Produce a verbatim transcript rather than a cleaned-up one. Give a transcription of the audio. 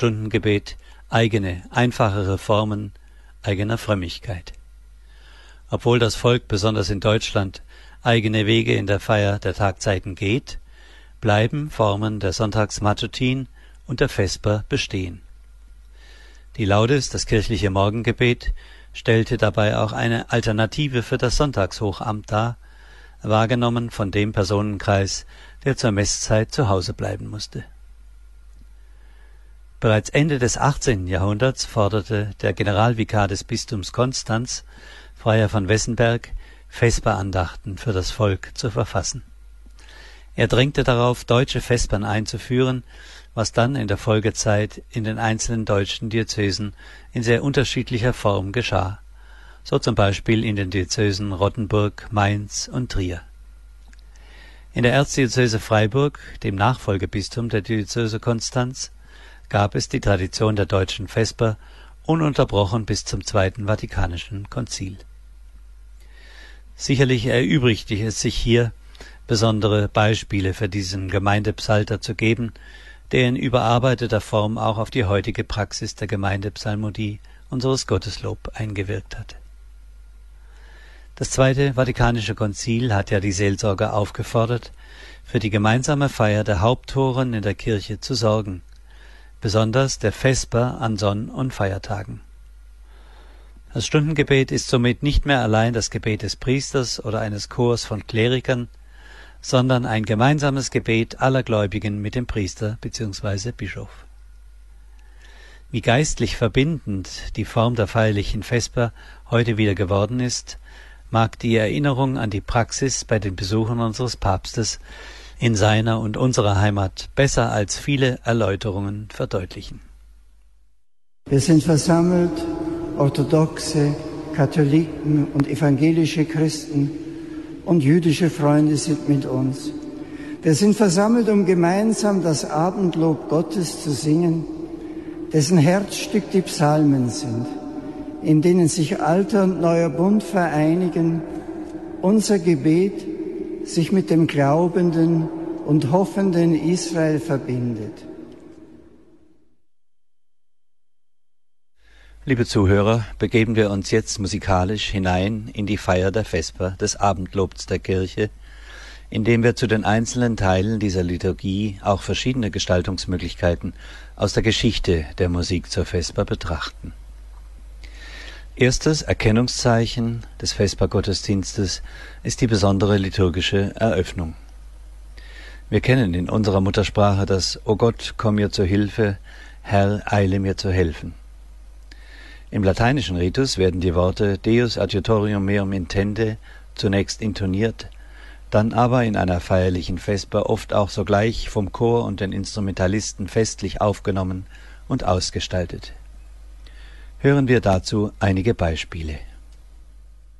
Stundengebet eigene, einfachere Formen eigener Frömmigkeit. Obwohl das Volk besonders in Deutschland eigene Wege in der Feier der Tagzeiten geht, bleiben Formen der Sonntagsmatutin und der Vesper bestehen. Die Laudes, das kirchliche Morgengebet, stellte dabei auch eine Alternative für das Sonntagshochamt dar, wahrgenommen von dem Personenkreis, der zur Messzeit zu Hause bleiben musste. Bereits Ende des achtzehnten Jahrhunderts forderte der Generalvikar des Bistums Konstanz, Freiherr von Wessenberg, Vesperandachten für das Volk zu verfassen. Er drängte darauf, deutsche Vespern einzuführen, was dann in der Folgezeit in den einzelnen deutschen Diözesen in sehr unterschiedlicher Form geschah, so zum Beispiel in den Diözesen Rottenburg, Mainz und Trier. In der Erzdiözese Freiburg, dem Nachfolgebistum der Diözese Konstanz, gab es die Tradition der deutschen Vesper ununterbrochen bis zum Zweiten Vatikanischen Konzil. Sicherlich erübrigte es sich hier, besondere Beispiele für diesen Gemeindepsalter zu geben, der in überarbeiteter Form auch auf die heutige Praxis der Gemeindepsalmodie unseres Gotteslob eingewirkt hat. Das Zweite Vatikanische Konzil hat ja die Seelsorger aufgefordert, für die gemeinsame Feier der Haupttoren in der Kirche zu sorgen, besonders der Vesper an Sonn- und Feiertagen. Das Stundengebet ist somit nicht mehr allein das Gebet des Priesters oder eines Chors von Klerikern, sondern ein gemeinsames Gebet aller Gläubigen mit dem Priester bzw. Bischof. Wie geistlich verbindend die Form der feierlichen Vesper heute wieder geworden ist, mag die Erinnerung an die Praxis bei den Besuchen unseres Papstes in seiner und unserer Heimat besser als viele Erläuterungen verdeutlichen. Wir sind versammelt, orthodoxe, Katholiken und evangelische Christen, und jüdische Freunde sind mit uns. Wir sind versammelt, um gemeinsam das Abendlob Gottes zu singen, dessen Herzstück die Psalmen sind, in denen sich alter und neuer Bund vereinigen, unser Gebet sich mit dem glaubenden und hoffenden Israel verbindet. Liebe Zuhörer, begeben wir uns jetzt musikalisch hinein in die Feier der Vesper des Abendlobs der Kirche, indem wir zu den einzelnen Teilen dieser Liturgie auch verschiedene Gestaltungsmöglichkeiten aus der Geschichte der Musik zur Vesper betrachten. Erstes Erkennungszeichen des Vespergottesdienstes ist die besondere liturgische Eröffnung. Wir kennen in unserer Muttersprache das »O Gott, komm mir zur Hilfe, Herr, eile mir zu helfen«. Im lateinischen Ritus werden die Worte Deus adiutorium meum intende zunächst intoniert, dann aber in einer feierlichen Vesper oft auch sogleich vom Chor und den Instrumentalisten festlich aufgenommen und ausgestaltet. Hören wir dazu einige Beispiele.